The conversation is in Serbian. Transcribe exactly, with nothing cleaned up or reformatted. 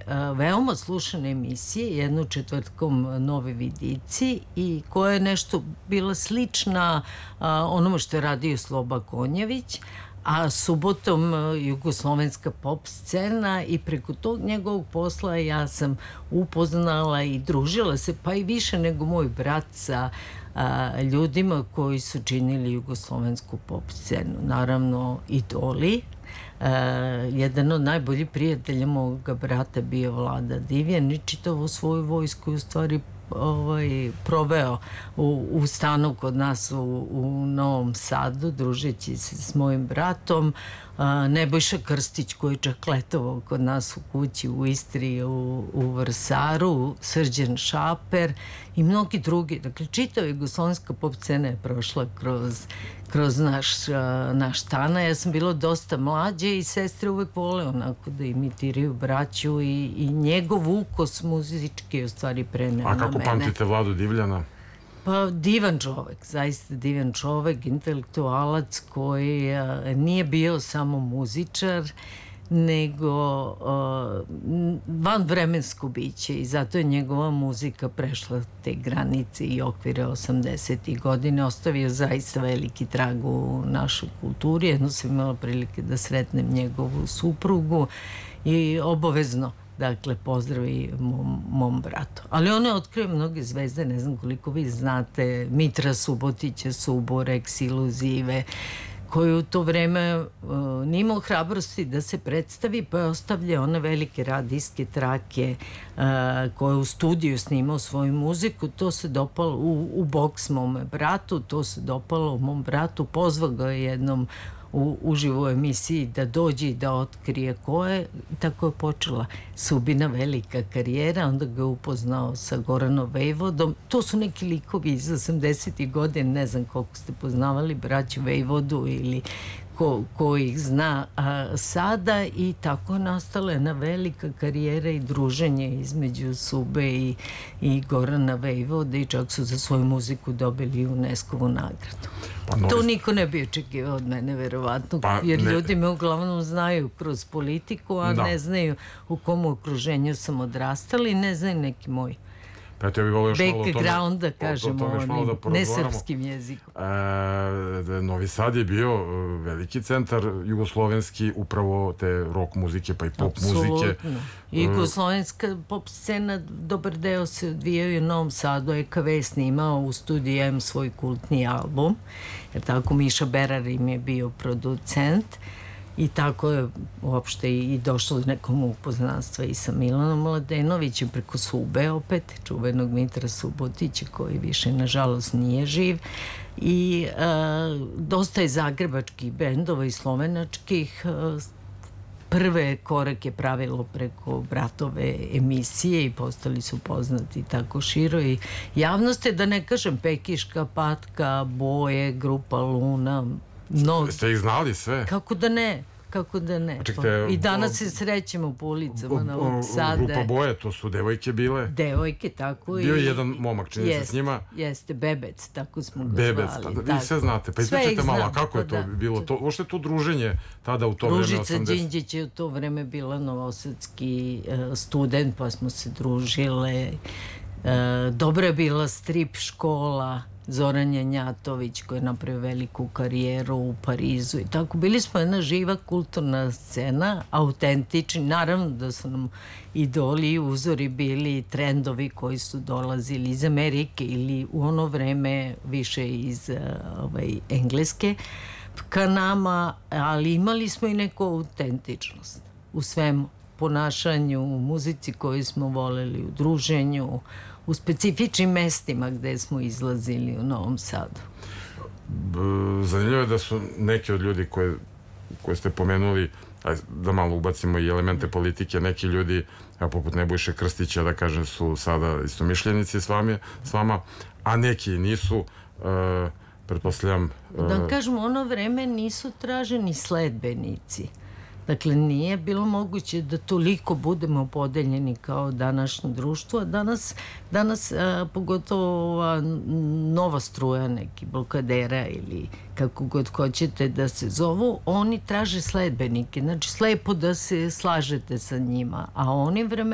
veoma slušane emisije, jednu četvrtkom Nove vidici i koja je nešto bila slična onome što je radio Sloba Konjević, a subotom jugoslovenska pop scena i preko tog njegovog posla ja sam upoznala i družila se, pa i više nego moj brat, sa a, ljudima koji su činili jugoslovensku pop scenu. Naravno, idoli. Uh, jedan od najboljih prijatelja moga brata bio Vlada Divjan i čitavu svoju vojsku u stvari ovaj, proveo u, u stanu kod nas u, u Novom Sadu, družeći se s mojim bratom. Uh, Nebojša Krstić koji je čak letovao kod nas u kući u Istri, u, u Vrsaru, Srđan Šaper i mnogi drugi. Dakle, čitava jugoslovenska pop scena je prošla kroz, kroz naš, uh, naš stana. Ja sam bila dosta mlađe i sestre uvek vole onako da imitiraju braću i, i njegov ukus muzički je u stvari preneo na mene. A kako pamtite Vladu Divljana? Pa divan čovek, zaista divan čovek, intelektualac koji a, nije bio samo muzičar, nego a, vanvremensko biće i zato je njegova muzika prešla te granice i okvire osamdesetih godine, ostavio zaista veliki trag u našoj kulturi. Jedno sam imala prilike da sretnem njegovu suprugu i obavezno, dakle, pozdravi mom, mom bratu. Ali on je otkrio mnoge zvezde, ne znam koliko vi znate, Mitra Subotića, Suborex, Iluzive, koji u to vreme uh, nije imao hrabrosti da se predstavi, pa je ostavljao one velike radijske trake uh, koje u studiju snimao svoju muziku. To se dopalo u, u boks mome bratu, to se dopalo mom bratu, pozvao ga jednom u uživoj emisiji da dođe i da otkrije ko je. Tako je počela Subina velika karijera, onda ga je upoznao sa Goranom Vejvodom. To su neki likovi iz osamdesetih godina, ne znam koliko ste poznavali braću Vejvodu ili ko, ko ih zna a, sada, i tako je nastala jedna velika karijera i druženje između Sube i, i Gorana Vejvode i čak su za svoju muziku dobili UNESCO-vu nagradu. Pa, novi... To niko ne bi očekivao od mene, verovatno, pa, jer ne... ljudi me uglavnom znaju kroz politiku, a da. ne znaju u kom okruženju sam odrastala i ne znaju neki moj pa ja bih volio još malo o tome, background, da kažemo, onim nesrpskim jezikom. E, Novi Sad je bio veliki centar jugoslovenski upravo te rock muzike pa i pop Absolutno. muzike. Jugoslovenska pop scena, dobar deo se odvijao u Novom Sadu. E K V snimao u studiju M svoj kultni album, jer tako Miša Berar im je bio producent. I tako je uopšte i došlo do nekom upoznanstva i sa Milanom Mladenovićem preko Sube, opet čuvenog Mitra Subotića, koji više nažalost nije živ. I a, dosta je zagrebačkih bendova i slovenačkih. A, prve korake pravilo preko bratove emisije i postali su poznati tako široj javnosti, da ne kažem Pekiška patka, Boje, grupa Luna. No, ste ih znali sve? Kako da ne, kako da ne. Čekajte, i danas o, se srećemo po ulicama Novog Sada. Grupa Boje, to su devojke bile? Devojke, tako. Bio i... je jedan momak, čini jest, se s njima. Jeste, Bebec, tako smo ga Bebec, zvali. Bebec, vi sve znate. Pa ispričajte malo, kako je to da. bilo? To, ošte to druženje tada u to vreme? Ružica Đinđić je u to vreme bila novosadski uh, student, pa smo se družile. Uh, dobra je bila strip škola, Zoran Janjatović koji je napravio veliku karijeru u Parizu i tako. Bili smo jedna živa kulturna scena, autentični. Naravno da su nam idoli i uzori bili trendovi koji su dolazili iz Amerike ili u ono vreme više iz ovaj, Engleske ka nama, ali imali smo i neku autentičnost u svemu, ponašanju, u muzici koju smo voleli, u druženju, u specifičnim mestima gde smo izlazili u Novom Sadu. Zanimljivo je da su neki od ljudi koje, koje ste pomenuli, da malo ubacimo i elemente politike, neki ljudi, a poput Nebojše Krstića, da kažem, su sada istomišljenici s, vami, s vama, a neki nisu, uh, pretpostavljam... Uh, da kažemo, ono vreme nisu traženi sledbenici. Dakle, nije bilo moguće da toliko budemo podeljeni kao današnje društvo. Danas, danas a, pogotovo ova nova struja, neki blokadera ili kako god hoćete da se zovu, oni traže sledbenike. Znači, slepo da se slažete sa njima. A oni vreme